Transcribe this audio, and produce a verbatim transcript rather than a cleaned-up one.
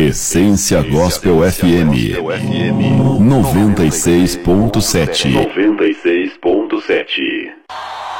Essência Gospel F M noventa e seis ponto sete. noventa e seis ponto sete.